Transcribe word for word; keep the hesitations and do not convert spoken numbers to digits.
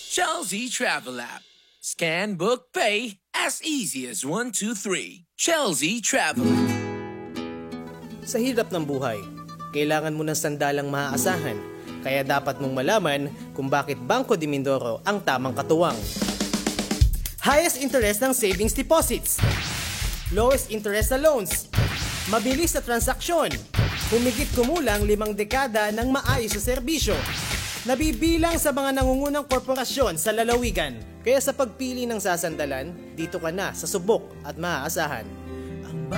Chelsea Travel App. Scan, book, pay as easy as one, two, three. Chelsea Travel. Sa hirap ng buhay, kailangan mo ng sandalang maaasahan. Kaya dapat mong malaman kung bakit Bangko de Mindoro ang tamang katuwang. Highest interest ng savings deposits. Lowest interest sa loans. Mabilis sa transaksyon. Humigit kumulang limang dekada ng maayos sa serbisyo. Nabibilang sa mga nangungunang korporasyon sa lalawigan. Kaya sa pagpili ng sasandalan, dito ka na sa subok at maaasahan.